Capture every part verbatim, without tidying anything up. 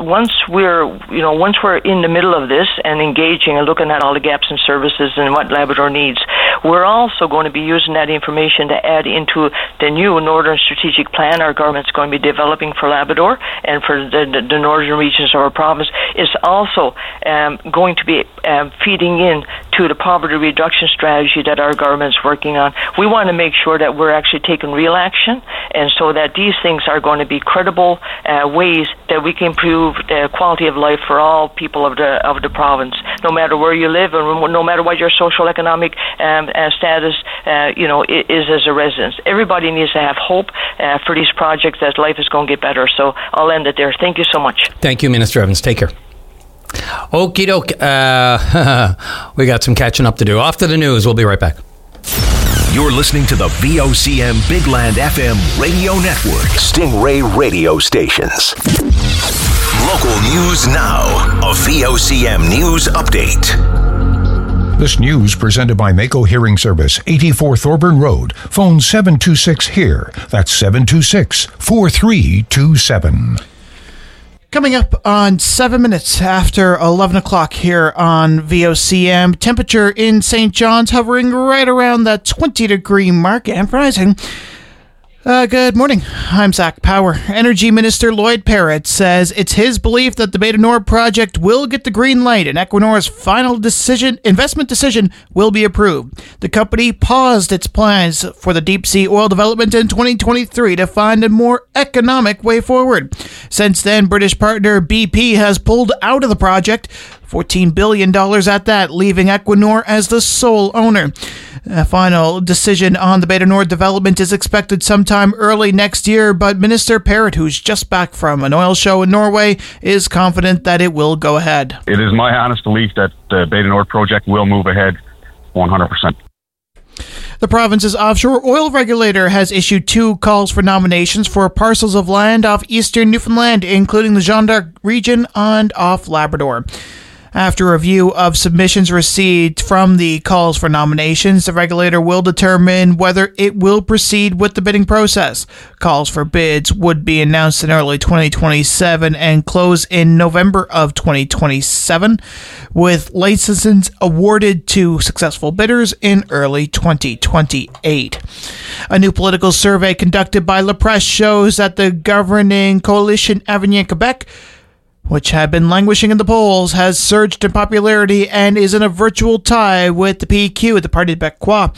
once we're, you know, once we're in the middle of this and engaging and looking at all the gaps in services and what Labrador needs, we're also going to be using that information to add into the new Northern Strategic Plan our government's going to be developing for Labrador and for the, the, the northern regions of our province. Is also um, going to be um, feeding in to the poverty reduction strategy that our government's working on. We want to make sure that we're actually taking real action, and so that these things are going to be credible uh, ways that we can improve the quality of life for all people of the of the province, no matter where you live and no matter what your social economic um, uh, status, uh, you know, is as a resident. Everybody needs to have hope uh, for these projects that life is going to get better. So I'll end it there. Thank you so much. Thank you, Minister Evans. Take care. Okie doke. Uh, we got some catching up to do. Off to the news. We'll be right back. You're listening to the V O C M Big Land F M radio network. Stingray radio stations. Local news now. A V O C M news update. This news presented by Mako Hearing Service, eighty-four Thorburn Road. Phone seven two six HEAR. That's seven two six, four three two seven. Coming up on seven minutes after eleven o'clock here on V O C M, temperature in Saint John's hovering right around that twenty degree mark and rising. Uh, good morning. I'm Zach Power. Energy Minister Lloyd Parrott says it's his belief that the Bay du Nord project will get the green light and Equinor's final decision, investment decision will be approved. The company paused its plans for the deep sea oil development in twenty twenty-three to find a more economic way forward. Since then, British partner B P has pulled out of the project, fourteen billion dollars at that, leaving Equinor as the sole owner. A final decision on the Bay du Nord development is expected sometime early next year, but Minister Parrott, who's just back from an oil show in Norway, is confident that it will go ahead. It is my honest belief that the Bay du Nord project will move ahead one hundred percent. The province's offshore oil regulator has issued two calls for nominations for parcels of land off eastern Newfoundland, including the Jeanne d'Arc region and off Labrador. After review of submissions received from the calls for nominations, the regulator will determine whether it will proceed with the bidding process. Calls for bids would be announced in early twenty twenty-seven and close in November of twenty twenty-seven, with licenses awarded to successful bidders in early twenty twenty-eight. A new political survey conducted by La Presse shows that the governing coalition Avenir Quebec, which had been languishing in the polls, has surged in popularity and is in a virtual tie with the P Q at the Parti Québécois.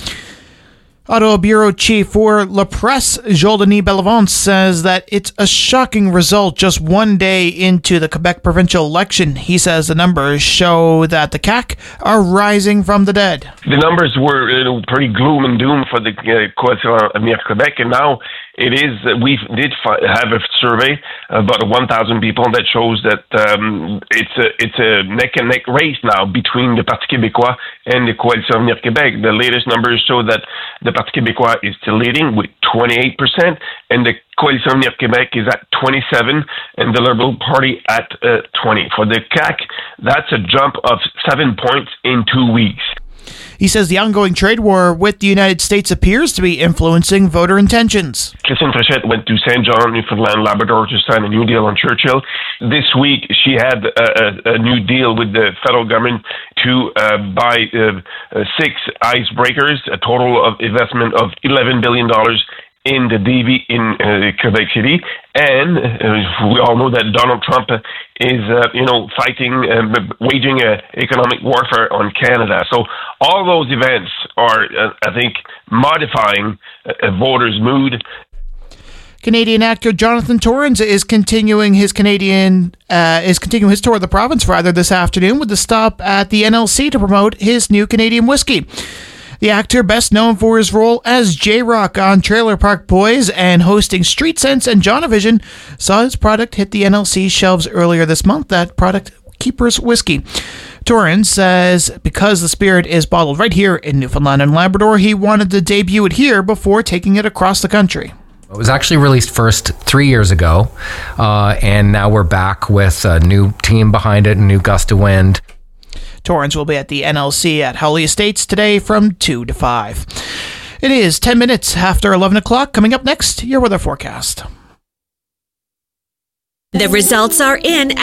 Ottawa Bureau Chief for La Presse, Joel-Denis Bellavance, says that it's a shocking result just one day into the Quebec provincial election. He says the numbers show that the C A Q are rising from the dead. The numbers were you know, pretty gloom and doom for the uh, Coalition Avenir Québec, and now it is, uh, we did fi- have a survey, about one thousand people, that shows that um, it's a it's a neck-and-neck race now between the Parti Québécois and the Coalition Avenir Québec. The latest numbers show that the Parti Québécois is still leading with twenty-eight percent, and the Coalition Avenir Québec is at twenty-seven, and the Liberal Party at uh, twenty. For the C A C, that's a jump of seven points in two weeks. He says the ongoing trade war with the United States appears to be influencing voter intentions. Christine Fréchette went to Saint John, Newfoundland, Labrador to sign a new deal on Churchill. This week, she had a, a, a new deal with the federal government to uh, buy uh, uh, six icebreakers, a total of investment of eleven billion dollars in the D V in uh, Quebec City. And uh, we all know that Donald Trump is, uh, you know, fighting, uh, waging a economic warfare on Canada. So all those events are, uh, I think, modifying a voters' mood. Canadian actor Jonathan Torrens is continuing his Canadian uh, is continuing his tour of the province rather this afternoon with a stop at the N L C to promote his new Canadian whiskey. The actor, best known for his role as J-Rock on Trailer Park Boys and hosting Street Sense and Jonavision, saw his product hit the N L C shelves earlier this month. That product, Keeper's Whiskey. Torrens says because the spirit is bottled right here in Newfoundland and Labrador, he wanted to debut it here before taking it across the country. It was actually released first three years ago, uh, and now we're back with a new team behind it, a new gust of wind. Torrens will be at the N L C at Howley Estates today from two to five. It is ten minutes after eleven o'clock. Coming up next, your weather forecast. The results are in.